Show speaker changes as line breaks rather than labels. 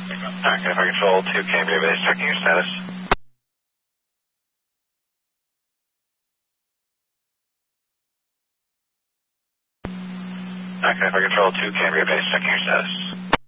Okay, if I control 2 Cambria Base, checking your status. Okay, if I control 2 Cambria Base, checking your status.